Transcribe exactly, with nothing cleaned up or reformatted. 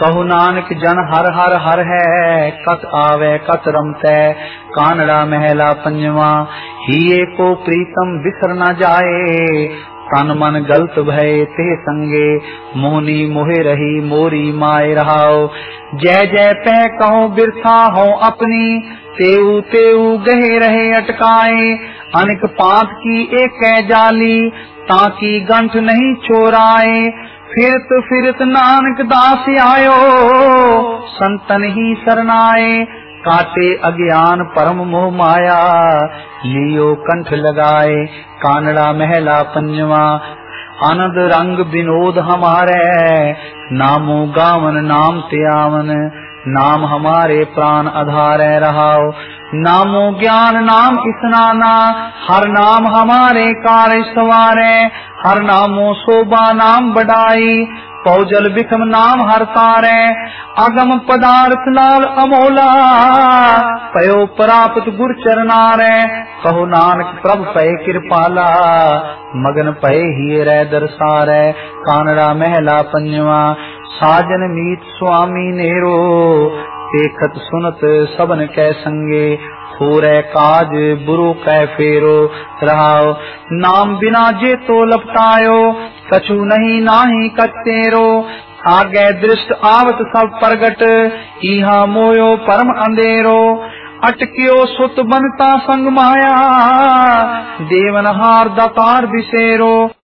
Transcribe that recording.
कहु नानक जन हर हर हर है, कत आवे कत रमतै। कानड़ा महला पंजवा, हिये को प्रीतम बिसर न जाए। तन मन गलत भय ते संगे, मोहनी मोहे रही मोरी माय रहाओ। जय जय पै कहो बिरथा हो अपनी, तेऊ तेऊ गहे रहे अटकाए। अनिक पात की एक जाली, ताकि गंठ नहीं चोराए। फिरत फिरत नानक दास आयो, संतन ही सरनाए। काटे अज्ञान परम मोह माया, लियो कंठ लगाए। कानड़ा महला पंजवा, आनंद रंग विनोद हमारे। नामो गावन नाम त्यावन, नाम हमारे प्राण आधार रहाओ। नामो ज्ञान नाम स्नाना, हर नाम हमारे कार्य सवारे। हर नामो शोभा नाम बढ़ाई, पौजल बिखम नाम हर तारे। अगम पदार्थ लाल अमोला, पयो प्राप्त गुर चरनारे। कहो नानक प्रभ पय कृपाला, मगन पय ही रै दरसारे। कानड़ा महला पंजवा, साजन मीत स्वामी नेरो। देखत सुनत सबन कै संगे, होरै काज बुरो कै फेरो। रहाओ नाम बिना जे तो लपटायो, कछु नहीं नाही कतेरो। आगे दृष्ट आवत सब प्रगट, इहा मोयो परम अंधेरो। अटक्यो सुत बनता संग माया, देवनहार दातार बिसेरो।